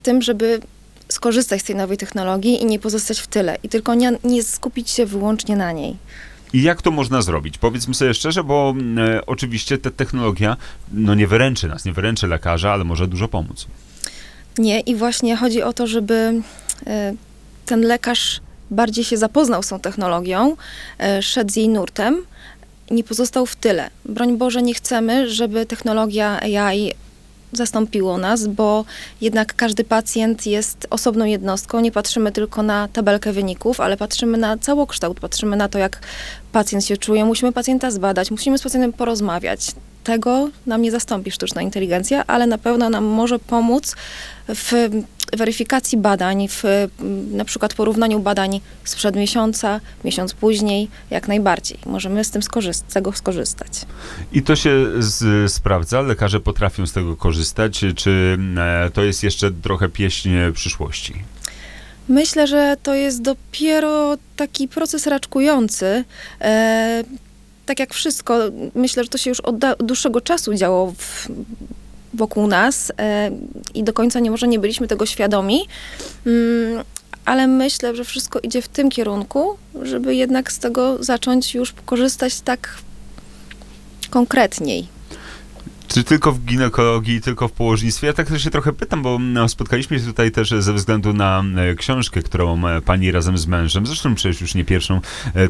tym, żeby skorzystać z tej nowej technologii i nie pozostać w tyle. I tylko nie skupić się wyłącznie na niej. I jak to można zrobić? Powiedzmy sobie szczerze, bo oczywiście ta technologia nie wyręczy nas, nie wyręczy lekarza, ale może dużo pomóc. Nie, i właśnie chodzi o to, żeby ten lekarz bardziej się zapoznał z tą technologią, szedł z jej nurtem, nie pozostał w tyle. Broń Boże, nie chcemy, żeby technologia AI zastąpiło nas, bo jednak każdy pacjent jest osobną jednostką. Nie patrzymy tylko na tabelkę wyników, ale patrzymy na całokształt, patrzymy na to, jak pacjent się czuje. Musimy pacjenta zbadać, musimy z pacjentem porozmawiać. Tego nam nie zastąpi sztuczna inteligencja, ale na pewno nam może pomóc w weryfikacji badań, w na przykład porównaniu badań sprzed miesiąca, miesiąc później, jak najbardziej. Możemy z tego skorzystać. I to się sprawdza? Lekarze potrafią z tego korzystać? Czy to jest jeszcze trochę pieśń przyszłości? Myślę, że to jest dopiero taki proces raczkujący. Tak jak wszystko, myślę, że to się już od dłuższego czasu działo wokół nas i do końca może nie byliśmy tego świadomi, ale myślę, że wszystko idzie w tym kierunku, żeby jednak z tego zacząć już korzystać tak konkretniej. Czy tylko w ginekologii, tylko w położnictwie? Ja tak się trochę pytam, bo spotkaliśmy się tutaj też ze względu na książkę, którą pani razem z mężem, zresztą przecież już nie pierwszą,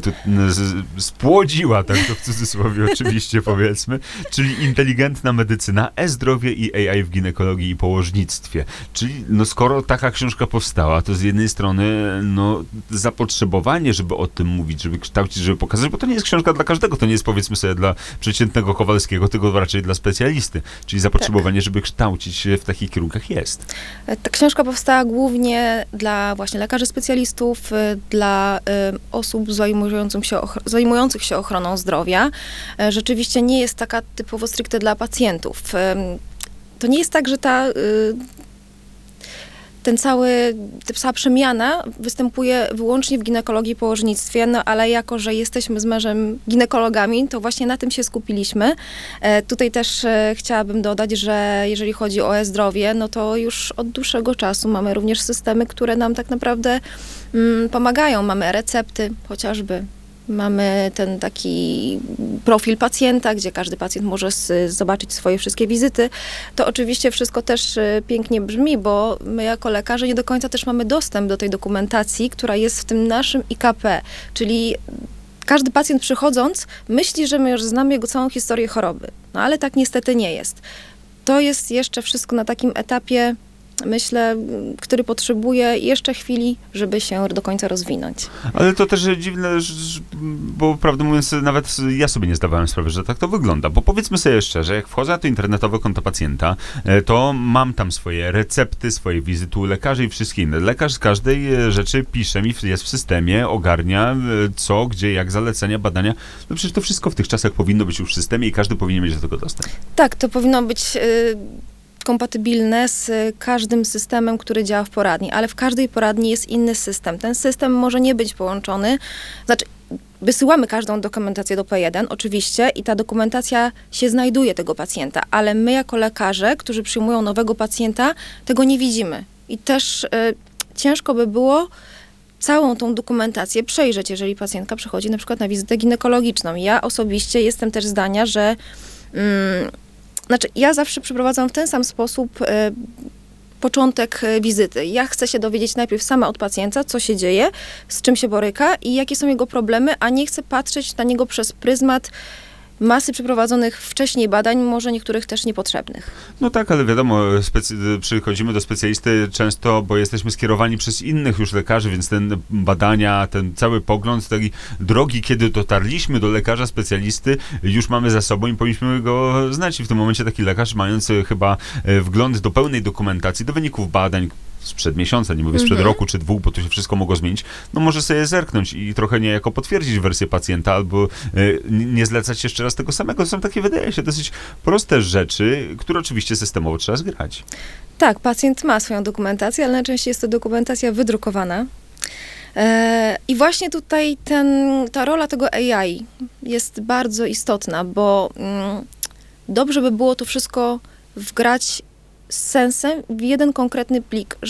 spłodziła, tak to w cudzysłowie oczywiście powiedzmy, czyli inteligentna medycyna, e-zdrowie i AI w ginekologii i położnictwie. Czyli skoro taka książka powstała, to z jednej strony zapotrzebowanie, żeby o tym mówić, żeby kształcić, żeby pokazać, bo to nie jest książka dla każdego, to nie jest powiedzmy sobie dla przeciętnego Kowalskiego, tylko raczej dla specjalistów. Czyli zapotrzebowanie, żeby kształcić się w takich kierunkach jest. Ta książka powstała głównie dla właśnie lekarzy specjalistów, dla osób zajmujących się ochroną zdrowia. Rzeczywiście nie jest taka typowo stricte dla pacjentów. To nie jest tak, że ta cała przemiana występuje wyłącznie w ginekologii i położnictwie, ale jako, że jesteśmy z mężem ginekologami, to właśnie na tym się skupiliśmy. Tutaj też chciałabym dodać, że jeżeli chodzi o e-zdrowie, to już od dłuższego czasu mamy również systemy, które nam tak naprawdę pomagają. Mamy recepty chociażby. Mamy ten taki profil pacjenta, gdzie każdy pacjent może zobaczyć swoje wszystkie wizyty. To oczywiście wszystko też pięknie brzmi, bo my jako lekarze nie do końca też mamy dostęp do tej dokumentacji, która jest w tym naszym IKP, czyli każdy pacjent przychodząc myśli, że my już znamy jego całą historię choroby. Ale tak niestety nie jest. To jest jeszcze wszystko na takim etapie, myślę, który potrzebuje jeszcze chwili, żeby się do końca rozwinąć. Ale to też dziwne, bo prawdę mówiąc, nawet ja sobie nie zdawałem sprawy, że tak to wygląda. Bo powiedzmy sobie szczerze, jak wchodzę na to internetowe konto pacjenta, to mam tam swoje recepty, swoje wizyty u lekarzy i wszystkie inne. Lekarz z każdej rzeczy pisze mi, jest w systemie, ogarnia co, gdzie, jak, zalecenia, badania. Przecież to wszystko w tych czasach powinno być już w systemie i każdy powinien mieć do tego dostęp. Tak, to powinno być kompatybilne z każdym systemem, który działa w poradni, ale w każdej poradni jest inny system. Ten system może nie być połączony, wysyłamy każdą dokumentację do P1 oczywiście i ta dokumentacja się znajduje tego pacjenta, ale my jako lekarze, którzy przyjmują nowego pacjenta, tego nie widzimy. I też ciężko by było całą tą dokumentację przejrzeć, jeżeli pacjentka przychodzi na przykład na wizytę ginekologiczną. Ja osobiście jestem też zdania, że ja zawsze przeprowadzam w ten sam sposób początek wizyty. Ja chcę się dowiedzieć najpierw sama od pacjenta, co się dzieje, z czym się boryka i jakie są jego problemy, a nie chcę patrzeć na niego przez pryzmat masy przeprowadzonych wcześniej badań, może niektórych też niepotrzebnych. No tak, ale wiadomo, przychodzimy do specjalisty często, bo jesteśmy skierowani przez innych już lekarzy, więc ten badania, ten cały pogląd tej drogi, kiedy dotarliśmy do lekarza specjalisty, już mamy za sobą i powinniśmy go znać. I w tym momencie taki lekarz, mając chyba wgląd do pełnej dokumentacji, do wyników badań, sprzed miesiąca, nie mówię sprzed roku czy dwóch, bo to się wszystko mogło zmienić, może sobie zerknąć i trochę niejako potwierdzić wersję pacjenta albo nie zlecać jeszcze raz tego samego. To są takie, wydaje się, dosyć proste rzeczy, które oczywiście systemowo trzeba zgrać. Tak, pacjent ma swoją dokumentację, ale najczęściej jest to dokumentacja wydrukowana. I właśnie tutaj ta rola tego AI jest bardzo istotna, bo dobrze by było to wszystko wgrać z sensem w jeden konkretny plik,